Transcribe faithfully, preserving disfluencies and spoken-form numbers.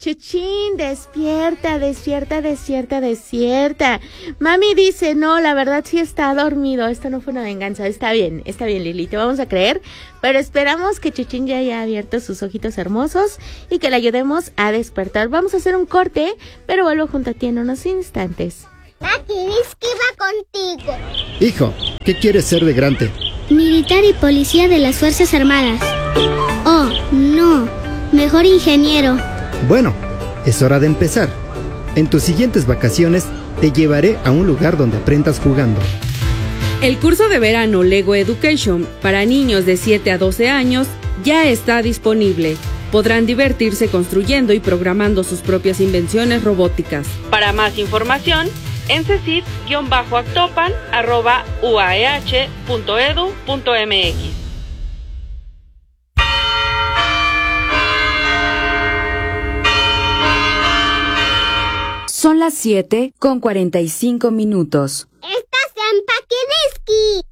Chuchín, despierta, despierta, despierta, despierta. Mami dice, no, la verdad sí está dormido. Esto no fue una venganza. Está bien, está bien, Lili, te vamos a creer. Pero esperamos que Chuchín ya haya abierto sus ojitos hermosos y que le ayudemos a despertar. Vamos a hacer un corte, pero vuelvo junto a ti en unos instantes. Papi, dice que va contigo. Hijo, ¿qué quieres ser de grande? Militar y policía de las Fuerzas Armadas. Oh, no, mejor ingeniero. Bueno, es hora de empezar. En tus siguientes vacaciones te llevaré a un lugar donde aprendas jugando. El curso de verano Lego Education para niños de siete a doce años ya está disponible. Podrán divertirse construyendo y programando sus propias invenciones robóticas. Para más información, en cecit guión actopan arroba u a e h punto e d u punto m x. Son las siete con cuarenta y cinco minutos. Estás en Paquiniski.